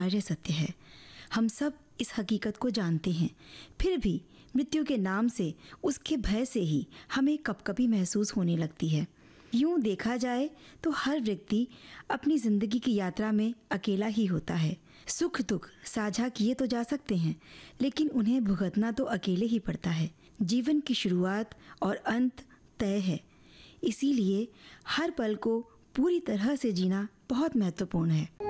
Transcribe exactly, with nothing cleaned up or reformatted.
अनिवार्य सत्य है। हम सब इस हकीकत को जानते हैं, फिर भी मृत्यु के नाम से, उसके भय से ही हमें कपकपी महसूस होने लगती है। यूं देखा जाए तो हर व्यक्ति अपनी जिंदगी की यात्रा में अकेला ही होता है। सुख दुख साझा किए तो जा सकते हैं, लेकिन उन्हें भुगतना तो अकेले ही पड़ता है। जीवन की शुरुआत और अंत तय है, इसीलिए हर पल को पूरी तरह से जीना बहुत महत्वपूर्ण है।